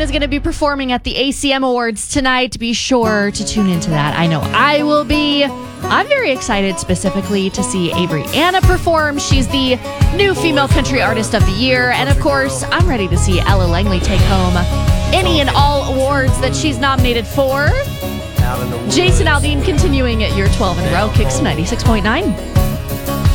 is going to be performing at the ACM Awards tonight. Be sure to tune into that. I know I will be. I'm very excited specifically to see Avery Anna perform. She's the new Female Country Artist of the Year. And of course, I'm ready to see Ella Langley take home any and all awards that she's nominated for. Jason Aldean continuing at your 12 in a row, Kicks 96.9.